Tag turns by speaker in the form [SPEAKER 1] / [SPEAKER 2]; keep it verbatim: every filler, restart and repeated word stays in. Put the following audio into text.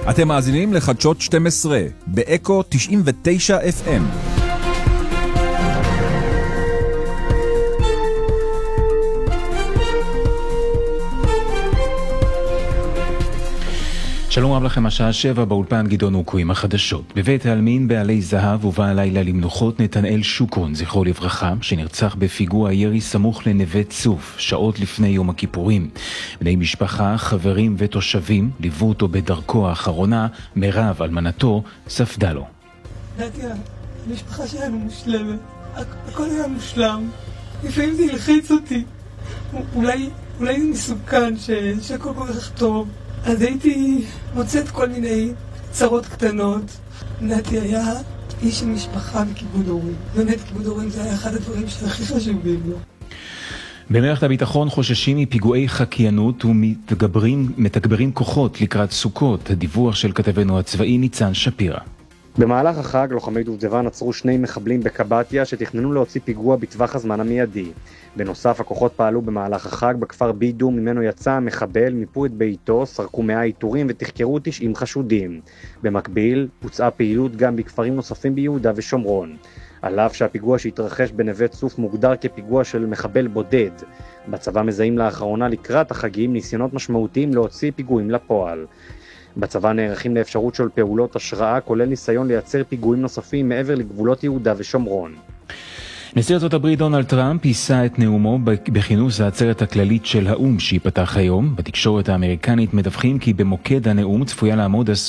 [SPEAKER 1] אתם מאזינים לחדשות שתים עשרה, באקו תשעים ותשע אף אם.
[SPEAKER 2] שלום רב לכם, השעה שבע באולפן גדעון אוקו עם החדשות. בבית העלמין בעלי זהב הובא הלילה למנוחות נתנאל שוקרון, זכרו לברכה, שנרצח בפיגוע ירי סמוך לנווה צוף, שעות לפני יום הכיפורים. בני משפחה, חברים ותושבים ליוו אותו בדרכו האחרונה. מירב, אלמנתו, ספדה לו.
[SPEAKER 3] דעתי, המשפחה שלנו מושלמת, הכל היה מושלם. לפעמים זה ילחיץ אותי, אולי, אולי זה מסוכן ש... שהכל כל כך טוב. אז הייתי מוצאת כל מיני צרות קטנות. נתי היה איש של משפחה וכיבוד הורים. באמת כיבוד הורים זה היה אחד הדברים שהכי חשובים לו.
[SPEAKER 2] במערכת הביטחון חוששים מפיגועי חקיינות ומתגברים כוחות לקראת סוכות. הדיווח של כתבנו הצבאי ניצן שפירא.
[SPEAKER 4] במהלך החג לוחמי דובדבן עצרו שני מחבלים בקבטיה שתכננו להוציא פיגוע בטווח הזמן המיידי. בנוסף, הכוחות פעלו במהלך החג בכפר בידו, ממנו יצא המחבל, מיפו את ביתו, סרקו מאה איתורים ותחקרו תשעים חשודים. במקביל, בוצעה פעילות גם בכפרים נוספים ביהודה ושומרון. על אף שהפיגוע שהתרחש בנווה צוף מוגדר כפיגוע של מחבל בודד, בצבא מזהים לאחרונה לקראת החגים ניסיונות משמעותיים להוציא פיגועים לפועל. בצבא נערכים לאפשרות של פעולות השראה, כולל ניסיון לייצר פיגועים נוספים מעבר לגבולות יהודה ושומרון.
[SPEAKER 2] נשיא ארצות הברית דונלד טראמפ יישא את נאומו בכינוס העצרת הכללית של האו"ם שיפתח היום. בתקשורת האמריקנית מדווחים כי במוקד הנאום צפויה לעמוד